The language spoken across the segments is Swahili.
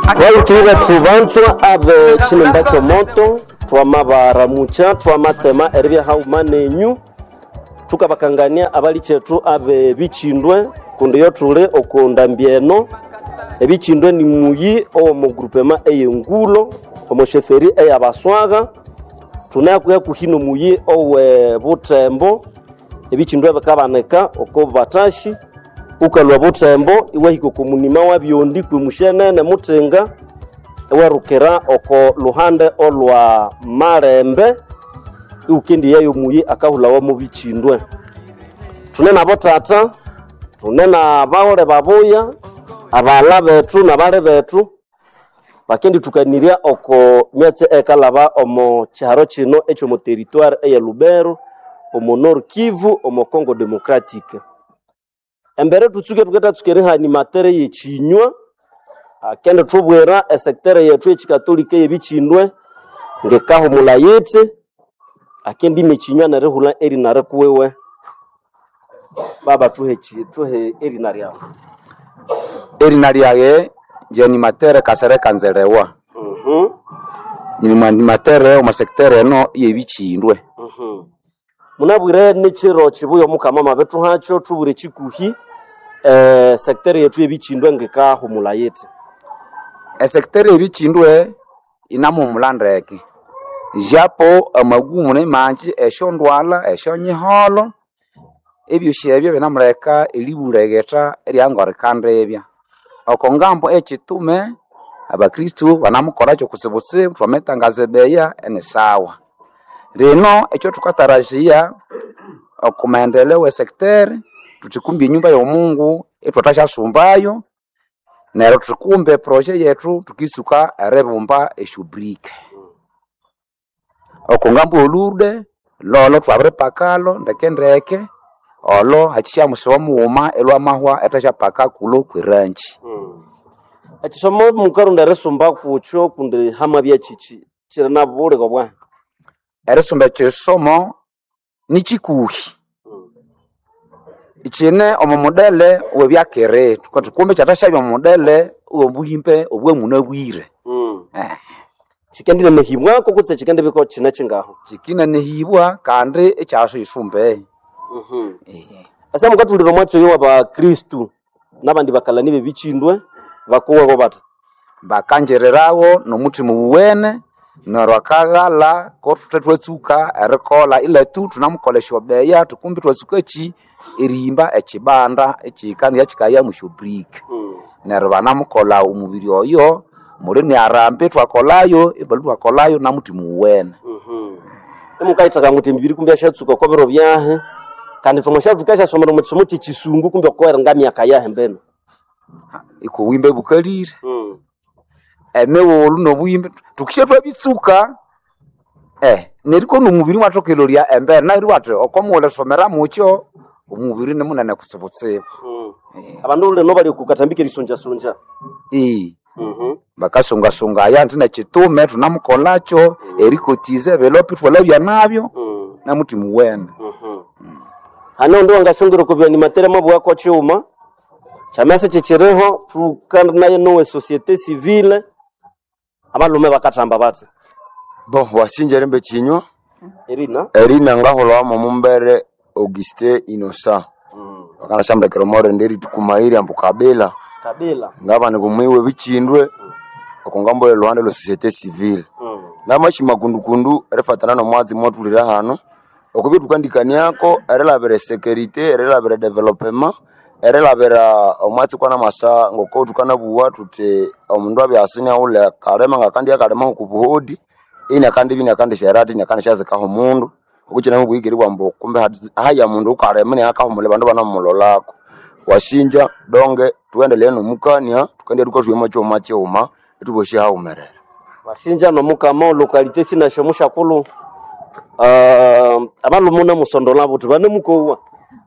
Walutira tubanzwa abe chinemba chomoto twamabara mucha twamatsema eribya hauma nenyu tukabakangania abali chetu abe bichindwe kundi yo tule okundambieno ebichindwe ni muyi o mu groupement eyengulo omo sheferi eyabaswaga tunakuya kuhino muyi owe butembo ebichindwe bakabaneka oko batashi ukalwa butembo iwe hiko komunima wabyondi kwemushenene mutenga ewarukera oko luhande olwa marembe ukendi yayo muyi akahula wa mubichindwe tunena botata tunena baole babuya abala betu na bale betu bakendi tukaniria oko myatse ekalaba omo charo chino echo mo territoire eya Lubero omo Nord Kivu omo Congo Democratique embere tutsuke tuketa tsukere hani matere yechinywa akende tubwera esektere yetu echikatolike yebichindwe ngekaho mulayete akendi mechinywa na rehula eri na rekuwewe baba tuhe eri na ryao eri ryage je ni matere kasere kanzelewa ni matere o masektere no yebichindwe munabwire n'ikiro kibuyo mukama mabetu hacho tubure chikuhi sektere yetu yebichindwe ngekaho mulayete sektere yebichindwe inamo mulandeke japo amagumu ne manji eshondwala eshonyiholo ebyo shebyo benamureka eliburegeta eryangorikande ebya okongambo echitume abakristo banamukora cyo kusebutse twametangaze beya ene sawa reno echo tukatarajia okumaendeleo sektere tutikumbi nyumba ya Mungu etwatasha sumbayo nero tukumbe projet yetu tukisuka rebumba eshubrike okongambo olude lolo twabre pakalo ndekendeke olo hachia musomo uma elwa mahwa etasha paka kulo kwiranchi achisomo mukarunda resumba kucho kunde hama bya chichi chirana bure gobwa eresumba chisomo ni chikuhi ichine omo modele webyakere tukumbe chatasha bya modele obuhimpe obwe munabwire chikendile mehibwa ko kutse chikende biko china chingaho chikina nehibwa kandi echaso isumbe asa mukatuliro mwatso yo ba Kristu nabandi bakalani bebichindwe bakuwa ko bata bakanjererawo nomutima uwene norwakagala ko tutwetsuka erekola ile tu tunamukolesha beya tukumbi twetsuka chi erimba echibanda echikani yachikaya mushubrike nerwana mukola umubiri oyo muri ni arambe twakolayo ebalu twakolayo na mutima uwene emukaitaka nguti mbiri kumbi ashatsuka ko bero byahe kandi tomosha tukasha somero mutsumuti chisungu kumbi kwera ngamyaka yahe mbeno iko wimbe bukalire emewolu no bwimbe tukishetwa bitsuka neriko no mubiri mwatokeloria embe na iri wate okomole somera mucho umubiri ne munana kusebutseba abandu le nobali kukatambike lisonja bakasonga songa aya ntina chitume tunamukolacho erikotize velopi twalabya nabyo na mutima uwene hano ndo ngashongero kubya ni matere mabu yako chuma chamase chichereho tukanda naye nowe societe civile abalume bakatamba bati bo wasinje rembe chinywa erina ngaholo mu mumbere Auguste Innocent wakana shamba keromore nderi tukumairi ambukabela ngaba ni kumwiwe bichindwe okongambo lwande lo societe civile namashi makundukundu refatana no mwazi motulira hano okubitu kandikani yako erelabere security erelabere development erelabera omwatsi kwana masa ngoko tukana buwa tute omundu abyasinya ule karema ngakandi yakalema kubuhodi ina kandi bina kandi sherati nyakandi shazeka ho mundu ukukina nguyigirwa mbo kumbe haya mundu ukarema ne akahomule bandu banamulolako washinja donge tuendelee no mukania tukende dukozwe macho uma etuboshi ha umerera washinja no mukama localité sina shomusha kulu abalumuna musondola buti bane mukowa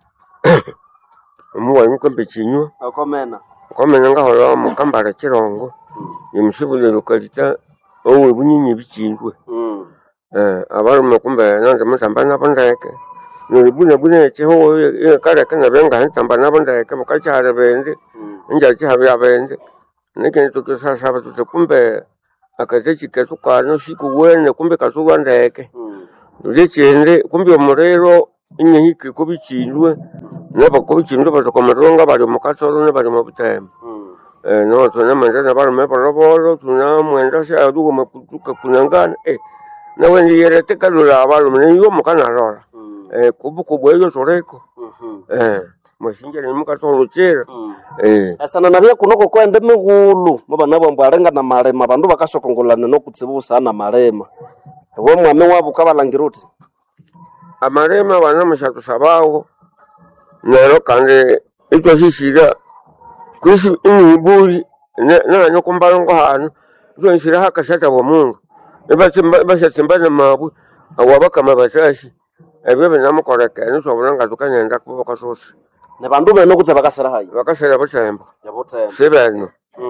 muwa nkombe chinywa akomena ngaho mukambara chirongo yemushibule localité owe bunyinyi bichindwe abarume kumbe nanze musamba nabandeke nibune chiho kare kana benga ntamba nabandeke mukachare bende njya chihabya bende Neke tukisasa batu kumbe akazechi ketukano siku wene kumbe katuwa ndeke. Zechende kumbe omuliro inyihiki kubichindwe naba kubichindwe batokomeronga bali mukatoro ne bali mubutema. No tuna manjana bali meparobolo tuna mwenda sha adugo makutuka kunangana nawe ndiyerete kalula abalo mniyo mukana rora kubu eyo soreko mashinja ni mukatoro chera asana nabya kunoko kwende migulu mabana bambo arenga na marema bandu bakasokongolana no kutsibusa na marema ewe mwame wabo kabalangiruti amarema bana mushatu sabaho nero kandi ito sishira kwisi iniburi na nokumbalongo hano ito nshira hakashata bo mungu bashatsimbana mabu awabaka mabasashi ebebe namukoreka nisobulanga tukanyenda kuboka sose ne bandu beno kutse bakasera hayi bakasera bacemba yabotemba sebeno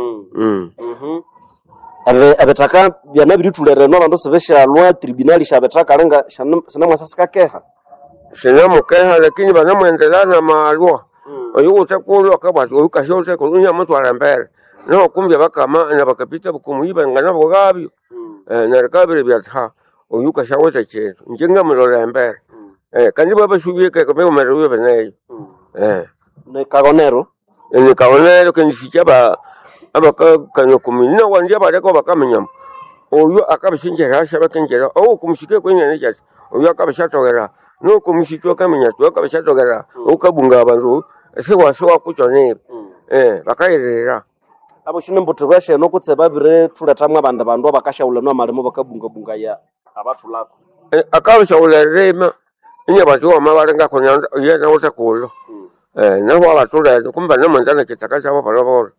abetaka byana biritulere no bandu sebesha lwa tribunal shabetaka lenga sana mwasasika keha sina mukeha lakini banamwendelana maalwa oyo utakulu akabatu ukashote kunya mtu alambere no kumbya bakama na bakapita bukumuyiba ngana bogabyo na rekabire byatha oyo ukashawote chetu njenga mulolembere kandi baba shubike ko mego meruwe beneyo ne kagonero kenisicha ba abaka kanyo kumina wandia bareko bakamenya oyo akabishinjera hasha bakenjera kumshike kwenye necha oyo akabishatogera no kumshitwa kamenya to akabishatogera ukabunga abantu ese waso akuchone bakairera abo shine mbote kwashe no kutse babire tuletamwa abanda bandu bakashaula no malemo bakabunga bunga ya abatu lako akabishaula rema inya batu amabarenga konya yena otakulo nabo abatula kumba namanzana kitakasha abo barabora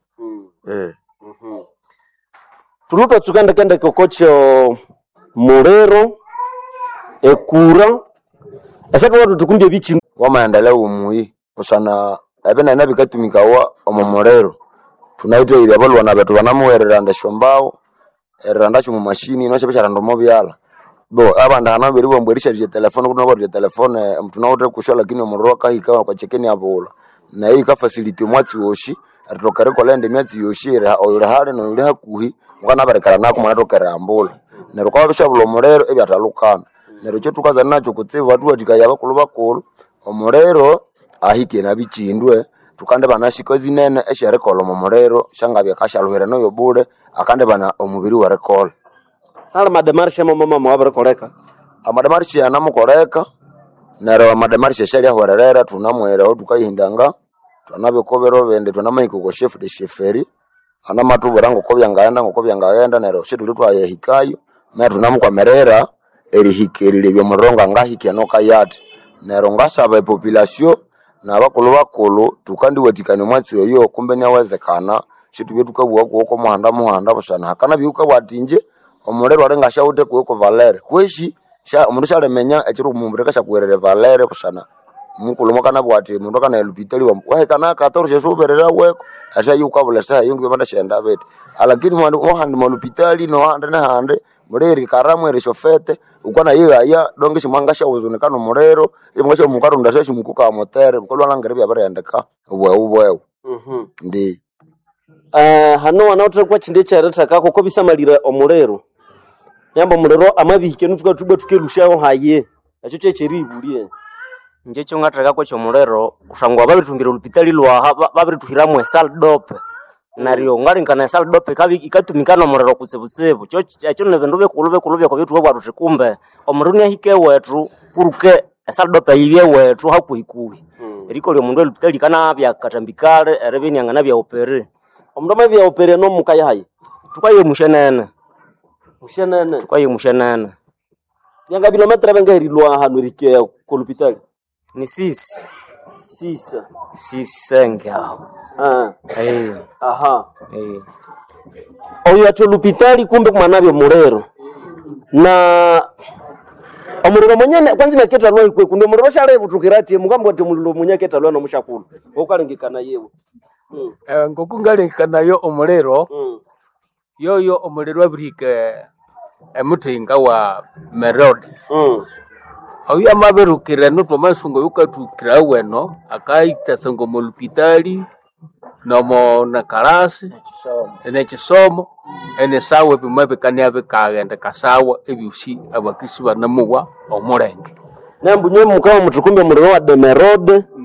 tuluto tsukanda kenda kokocho Mulero ekura asatu watu tukumbye bichi wa maendeleo umuyi kusana ebena ina bikatumikawa omomorero tunaitwa ile abalwa na betu banamuherera ndashombao eranda mu mashini no chebesha ndomo byala bo abanda hana biri bambwerisha je telefone kuna bari telefone mtu naote kushola lakini omoroka ikawa kwa chekeni abola na hii ka facility mwati woshi atokare ko lende myati yoshira oyure hale no yure hakuhi mwana barekara nako mwana tokera ambola nero kwa bisha bulo morero ebi atalukana nero cyo tukaza nacho kutsiva watu watikaya bakulu bakulu omorero ahike na bichindwe tukande banashika zinene eshere kolo momorero shangabya kashaluhera no yobule akande bana omubiri wa recall sala mademarsha mama mwabere koleka amademarsha namukoreka nero amademarsha shali ahorerera tunamwera tukayindanga tunabe kobero bende tunamaiko ko chef de chefferie ana matubura ngo kobyanga nero shetu twaye hikayo na tunamukwamerera erihikerire byo muronga ngahike no kayati nero ngasaba population na bakulu tukandi watikane mwatsi yoyo kumbe nyawezekana shitu byo tukabwa ko muhanda bushana hakana byuka watinje omurero arenga shaute ko valere kweshi sha umuntu shalemenya ekiro mumureka shakwerere valere bushana mukulu mukana bwati muntu kana elupitali wa kana 14 soberera weko asha yuka bulesa yungu banda shenda bete alakini mwana malupitali no hande na hande mureri karamwe reshofete ukwana ya donge shimangasha uzunekano murero imwasha mukarunda shashi mukuka motere bukolwa langere bya barendeka ubwe ndi hano wanaotre kwa chinde chareta kako ko bisamalira omurero nyamba murero amabihike nutuka tubwe tukelushaho haye acho checheribulie nje cyo ngataka ko cyo murero kushangwa babitumbira ulupitali lwa babituhiramwe saldope nario ngalinkana saldope kabi ikatumikana murero kutsebutsebu cyo nebendu bekulube ko bitu bwa rukumbe omuruni ahike wetu puruke saldope yibye wetu hakuhikuhi eriko lyo mundu ulupitali kana bya katambikale erebeni angana bya opere omudoma bya opere no mukaya hayi tukaye mushenene tukaye mushenene yanga kilometra bengerilwa hanu rike ko lupitali ni 6 senga oyo acho lupitali kumbe kumwanabyo murero na omuriro monyene kwanza naketa lwa ikwe kunde muriro shale butukirati mugambo ati muliro munyaketa lwa no mushakulu okalengekana yewe ngokungalengekana yo omuriro yoyo omuriro abrike emutinga wa merod oya maberukire no tomasungo yukatukira weno akaita sango molupitali nomo na kalasi ene kisomo ene sawa bimwe bikania bikagenda kasawa ebyusi abakisi banamuwa omulenge Nambu nye mukao mutukumbe muliro wa Demerode